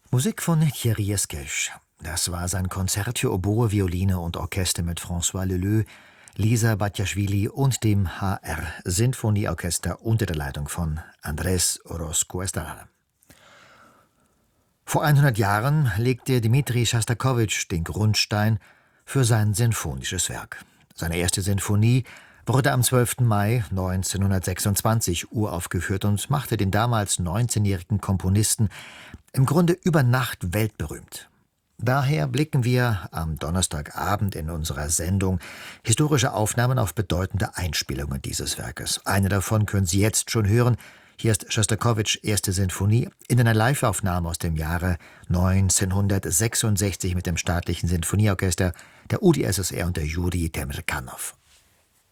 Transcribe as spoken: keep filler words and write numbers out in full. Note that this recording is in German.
Musik von Thierry Esquèche. Das war sein Konzert für Oboe, Violine und Orchester mit François Leleux, Lisa Batiashvili und dem H R-Sinfonieorchester unter der Leitung von Andrés Orozco Estrada. Vor hundert Jahren legte Dmitri Schostakowitsch den Grundstein für sein sinfonisches Werk. Seine erste Sinfonie wurde am zwölften Mai neunzehnhundertsechsundzwanzig uraufgeführt und machte den damals neunzehnjährigen Komponisten im Grunde über Nacht weltberühmt. Daher blicken wir am Donnerstagabend in unserer Sendung historische Aufnahmen auf bedeutende Einspielungen dieses Werkes. Eine davon können Sie jetzt schon hören. Hier ist Schostakowitschs erste Sinfonie in einer Liveaufnahme aus dem Jahre neunzehnhundertsechsundsechzig mit dem Staatlichen Sinfonieorchester, der U d S S R und der Juri Temirkanov.